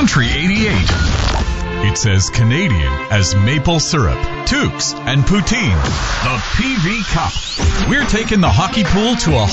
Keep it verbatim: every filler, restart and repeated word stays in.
Country eighty-eight. It says Canadian as maple syrup, toques, and poutine. The P V Cup. We're taking the hockey pool to a